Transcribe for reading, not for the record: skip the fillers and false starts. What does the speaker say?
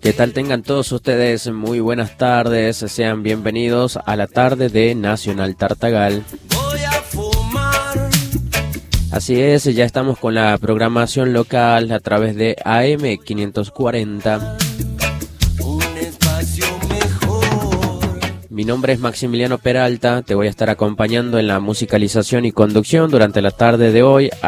¿Qué tal? Tengan todos ustedes muy buenas tardes, sean bienvenidos a la tarde de Nacional Tartagal. Voy a fumar. Así es, ya estamos con la programación local a través de AM 540. Un espacio mejor. Mi nombre es Maximiliano Peralta, te voy a estar acompañando en la musicalización y conducción durante la tarde de hoy